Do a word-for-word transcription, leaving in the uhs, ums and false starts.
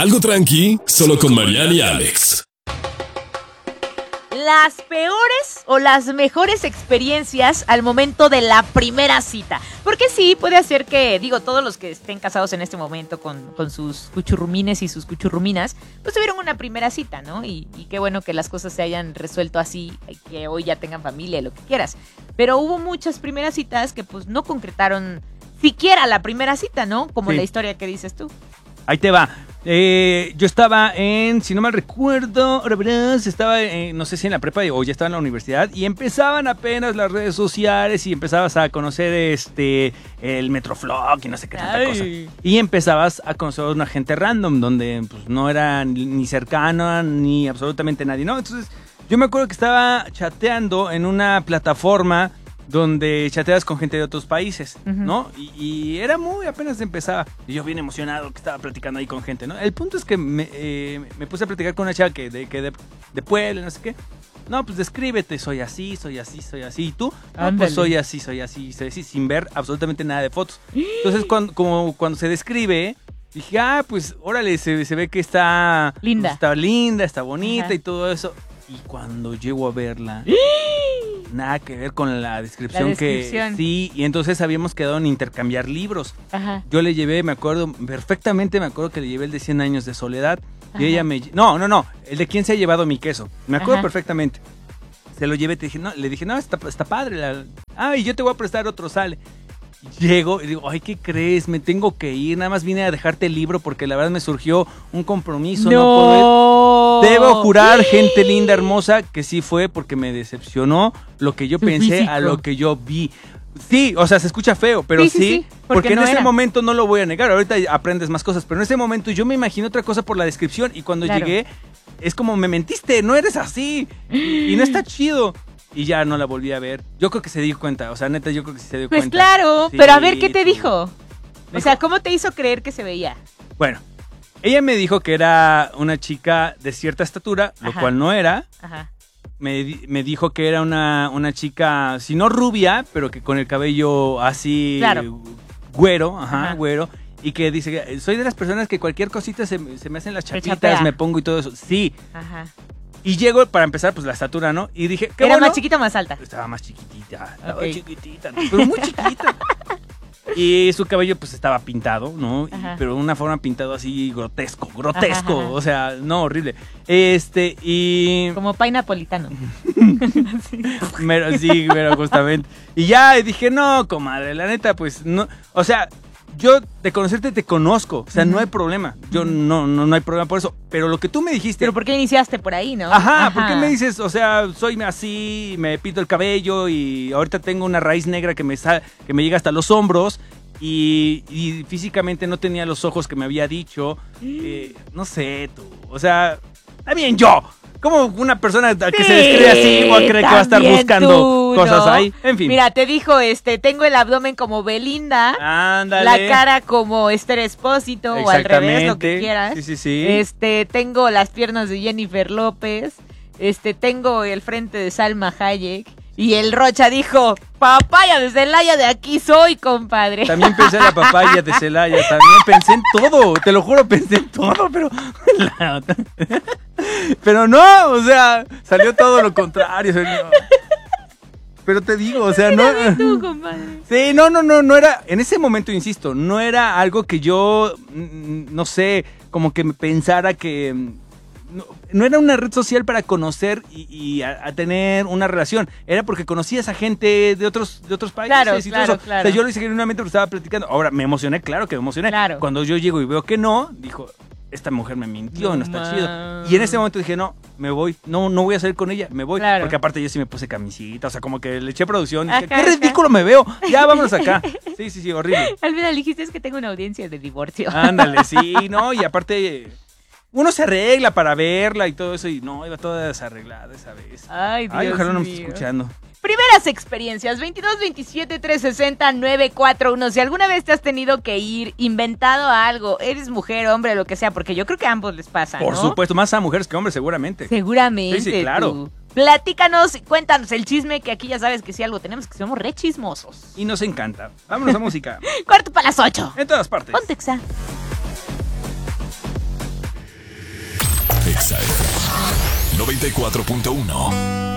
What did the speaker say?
Algo tranqui, solo con Mariana y Alex. Las peores o las mejores experiencias al momento de la primera cita. Porque sí, puede hacer que, digo, todos los que estén casados en este momento con, con sus cuchurrumines y sus cuchurruminas, pues tuvieron una primera cita, ¿no? Y, y qué bueno que las cosas se hayan resuelto así, que hoy ya tengan familia, lo que quieras. Pero hubo muchas primeras citas que pues no concretaron siquiera la primera cita, ¿no? Como sí. La historia que dices tú. Ahí te va. Eh, yo estaba en, si no mal recuerdo, estaba, en, no sé si en la prepa o ya estaba en la universidad y empezaban apenas las redes sociales y empezabas a conocer este el Metroflog y no sé qué tanta Ay. cosa. Y empezabas a conocer a una gente random donde pues, no era ni cercana ni absolutamente nadie, ¿no? Entonces yo me acuerdo que estaba chateando en una plataforma donde chateabas con gente de otros países, uh-huh. ¿no? Y, y era muy, apenas empezaba. Y yo bien emocionado que estaba platicando ahí con gente, ¿no? El punto es que me, eh, me puse a platicar con una chava que de, que de, de Puebla, no sé qué. No, pues descríbete, soy así, soy así, soy así. ¿Y tú? No, pues soy así, soy así, soy así, sin ver absolutamente nada de fotos. Entonces, cuando, como cuando se describe, dije, ah, pues, órale, se, se ve que está... Linda. Pues, está linda, está bonita Ajá. y todo eso. Y cuando llego a verla... Nada que ver con la descripción, la descripción que sí, y entonces habíamos quedado en intercambiar libros. Ajá. Yo le llevé, me acuerdo, perfectamente me acuerdo que le llevé el de cien años de soledad. Ajá. Y ella me... No, no, no, el de quién se ha llevado mi queso. Me acuerdo Ajá. perfectamente. Se lo llevé, te dije, no, le dije, no, está, está padre. La... Ah, y yo te voy a prestar otro, sale. Llego y digo, ay, ¿qué crees? Me tengo que ir, nada más vine a dejarte el libro porque la verdad me surgió un compromiso. No, no puedo ir. Debo jurar, gente linda, hermosa, que sí fue porque me decepcionó lo que yo Su pensé físico. a lo que yo vi. Sí, o sea, se escucha feo, pero sí, sí, sí porque, porque en no ese era. momento no lo voy a negar, ahorita aprendes más cosas, pero en ese momento yo me imaginé otra cosa por la descripción y cuando claro. llegué, es como, me mentiste, no eres así, y no está chido. Y ya no la volví a ver. Yo creo que se dio cuenta, o sea, neta, yo creo que sí se dio pues cuenta. Pues claro, sí, pero a ver, ¿qué te dijo? dijo? O sea, ¿cómo te hizo creer que se veía? Bueno, ella me dijo que era una chica de cierta estatura, Ajá. lo cual no era. Ajá. Me, me dijo que era una, una chica, si no rubia, pero que con el cabello así claro. güero, ajá, Ajá. güero. Y que dice, soy de las personas que cualquier cosita se, se me hacen las chapitas, me pongo y todo eso. Sí. Ajá. Y llego, para empezar, pues la estatura, ¿no? Y dije, ¿qué ¿Era bueno? más chiquita o más alta? Estaba más chiquitita, estaba okay. chiquitita, pero muy chiquita. Y su cabello, pues, estaba pintado, ¿no? Y, pero de una forma pintado así grotesco, grotesco, ajá, ajá. o sea, no, horrible. Este, y... Como pay napolitano. sí. Pero, sí, pero justamente. Y ya dije, no, comadre, la neta, pues, no, o sea... Yo de conocerte te conozco, o sea, uh-huh. no hay problema. Yo uh-huh. no, no, no hay problema por eso. Pero lo que tú me dijiste... Pero ¿por qué iniciaste por ahí, no? Ajá, Ajá. ¿por qué me dices, o sea, soy así, me pinto el cabello y ahorita tengo una raíz negra que me, sal, que me llega hasta los hombros y, y físicamente no tenía los ojos que me había dicho? Eh, no sé, tú, o sea, está bien yo. ¿Cómo una persona que sí, se describe así va a creer que va a estar buscando tú, cosas ¿no? ahí? En fin. Mira, te dijo, este, tengo el abdomen como Belinda. Ándale. La cara como Esther Expósito o al revés, lo que quieras. Sí, sí, sí. Este, tengo las piernas de Jennifer López. Este, tengo el frente de Salma Hayek. Y el Rocha dijo, papaya de Celaya, de aquí soy, compadre. También pensé en la papaya de Celaya, también pensé en todo, te lo juro, pensé en todo, pero... La... Pero no, o sea, salió todo lo contrario. Pero te digo, o sea, no... Tú, compadre. Sí, no, no, no, no era... En ese momento, insisto, no era algo que yo, no sé, como que pensara que... No, no era una red social para conocer y, y a, a tener una relación. Era porque conocía a esa gente de otros, de otros países. Claro, y claro, todo eso. claro. O sea, yo lo hice genuinamente porque estaba platicando. Ahora, me emocioné, claro que me emocioné. Claro. Cuando yo llego y veo que no, dijo, esta mujer me mintió, no, no está man. chido. Y en ese momento dije, no, me voy. No, no voy a salir con ella, me voy. Claro. Porque aparte yo sí me puse camisita, o sea, como que le eché producción. Y dije, qué ridículo me veo. Ya, vámonos acá. Sí, sí, sí, horrible. Al final dijiste, es que tengo una audiencia de divorcio. Ándale, sí, no, y aparte... Uno se arregla para verla y todo eso y no, iba toda desarreglada esa vez. Ay, Dios Ay, ojalá no me mío. esté escuchando. Primeras experiencias, veintidós veintisiete trescientos sesenta nueve cuarenta y uno. Si alguna vez te has tenido que ir, inventado algo, eres mujer, hombre, lo que sea, porque yo creo que a ambos les pasa, Por ¿no? supuesto, más a mujeres que hombres seguramente. Seguramente. Sí, sí, claro. Tú. Platícanos, cuéntanos el chisme, que aquí ya sabes que si algo tenemos, que somos re chismosos. Y nos encanta. Vámonos a música. Cuarto para las ocho. En todas partes. Ponte Exa. Exa F M noventa y cuatro punto uno.